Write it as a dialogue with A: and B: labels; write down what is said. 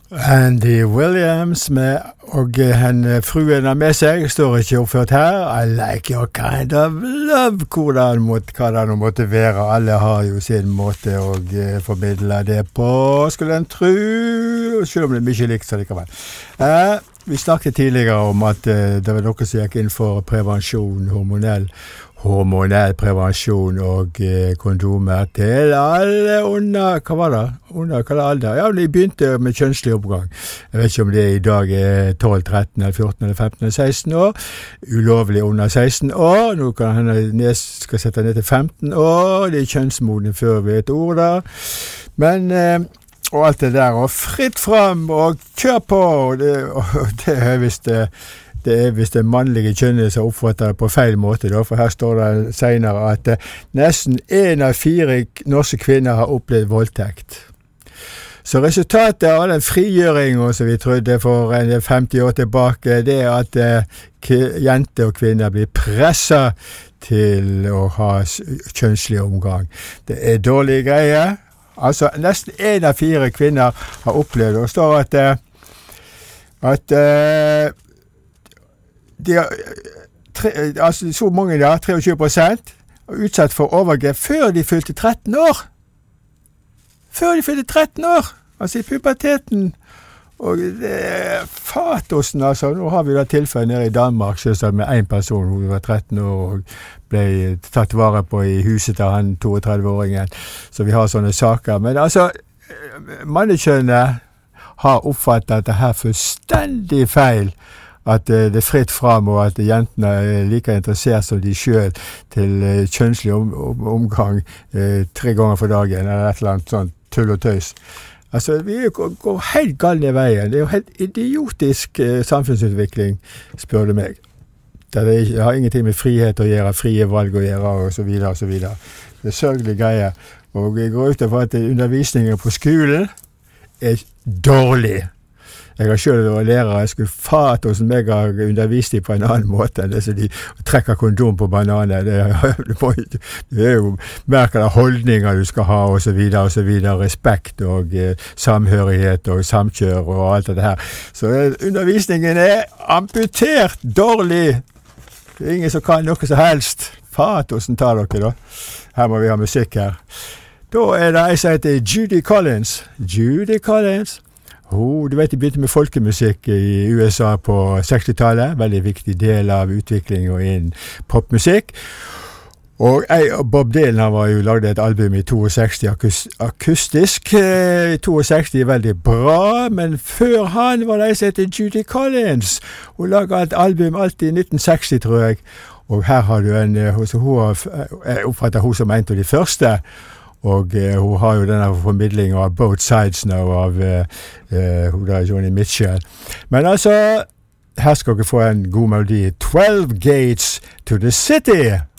A: Andy Williams og fruen har med seg, står ikke oppført her. I like your kind of love, hva det nå måtte være. Alle har jo sin måte å formidle det på, skulle en tro, selv om det mye likt så likevel. Vi snakket tidligere om at det var noe som gikk inn for prevensjon, hormonell prevensjon og kondomer til alle under, hva var det? Under hva alder? Ja, de begynte med kjønnslig oppgang. Jeg vet ikke om det i dag 12, 13, eller 14, eller 15, eller 16 år. Ulovlig under 16 år. Nå kan han skal sette ned til 15 år. De kjønnsmodne før vi et ord der. Men og alt det der, og fritt fram, og kjør på, og det er hvis det mannlige kjønnet som oppfatter det på feil måte, da, for her står det senere at nesten 1 av 4 norske kvinner har opplevd voldtekt. Så resultatet av den frigjøringen som vi trodde for 50 år tilbake, det er at jenter og kvinner blir presset til å ha kjønnslig omgang. Det er dårlige greier. Altså, nesten 1 av 4 kvinner har opplevd, og det står at altså så mange da, 23%, utsatt for overgrep før de fylte 13 år. Før de fylte 13 år! Altså i puberteten. Og fatosen, altså. Nå har vi da tilfelle nede i Danmark, så med en person, hun var 13 år og ble tatt vare på i huset av han 32-åringen. Så vi har sånne saker. Men altså, mannekjønnet har oppfattet det her fullstendig feil. At det er fritt frem, og at jentene er like interessert som de selv til kjønnslig omgang 3 ganger for dagen, eller et eller annet sånt tull og tøys. Altså, vi går helt galne veien. Det er jo helt idiotisk samfunnsutvikling, spør du meg. Det har ingenting med frihet å gjøre, frie valg å gjøre, og så videre, og så videre. Det er sørgelige greier. Og jeg går ut av at undervisningen på skolen er dårlig. Jeg har selv vært lærer, jeg skulle fate hos meg har undervist dem på en annen måte enn det som de trekker kondom på bananer. Det er jo merker av holdninger du skal ha, og så videre, respekt og samhørighet og samkjør og alt det her. Så undervisningen er amputert dårlig. Det er ingen som kan noe som helst. Fate hvordan tar dere da? Her må vi ha musikk her. Da er det en som heter Judy Collins. Judy Collins. Du vet, de begynte med folkemusikk i USA på 60-tallet. Veldig viktig del av utviklingen innen popmusikk. Og Bob Dylan han var jo laget et album i 62 akustisk. I 62 veldig bra, men før han var det en som heter Judy Collins. Hun laget et album alltid i 1960, tror jeg. Og her har du jeg oppfatter hun som en av de første. Og hun har jo denne formidlingen av Both Sides nå av hun der Joni Mitchell. Men altså, her skal dere få en god melodi. 12 Gates to the City!